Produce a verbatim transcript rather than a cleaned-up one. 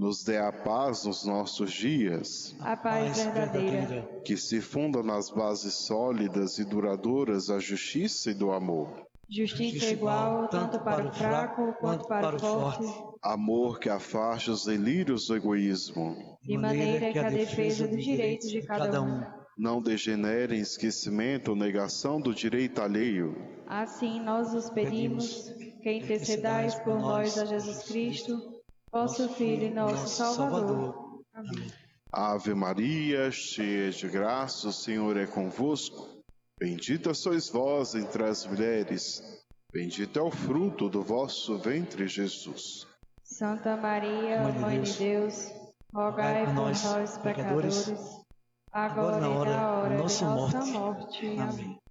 nos dê a paz nos nossos dias, a paz verdadeira, que se funda nas bases sólidas e duradouras da justiça e do amor. Justiça igual tanto para o fraco quanto para o forte, amor que afaste os delírios do egoísmo, de maneira que a defesa dos direitos de cada um não degenere em esquecimento ou negação do direito alheio. Assim nós os pedimos, que intercedais por nós a Jesus Cristo, vosso Filho e nosso Salvador. Amém. Ave Maria, cheia de graça, o Senhor é convosco. Bendita sois vós entre as mulheres, bendito é o fruto do vosso ventre, Jesus. Santa Maria, Mãe de Deus, rogai por nós, pecadores, agora e na hora de nossa morte. Amém.